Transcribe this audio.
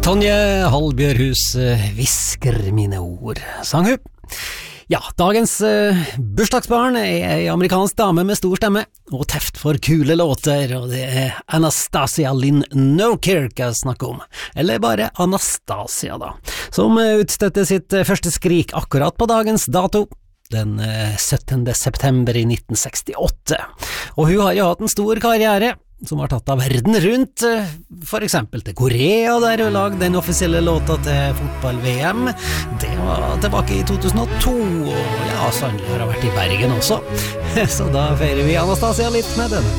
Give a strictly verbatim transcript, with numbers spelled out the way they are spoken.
Tonje Hallbjørhus visker mine ord, sang hun. Ja, dagens uh, bursdagsbarn er en amerikansk dame med stor stemme og teft for kule låter, og det er Anastasia Lynn Nokirk jeg snakker om, eller bare Anastasia da, som utstøtte sitt første skrik akkurat på dagens dato, den syttende september i nitten sekstiåtte, og hun har jo hatt en stor karriere, som har tatt av verden rundt, for eksempel til Korea, der hun lagde den offisielle låta til fotball-V M. Det var tilbake i to tusen og to, og ja, sannelig har hun vært i Bergen også. Så da feirer vi Anastasia litt med denne.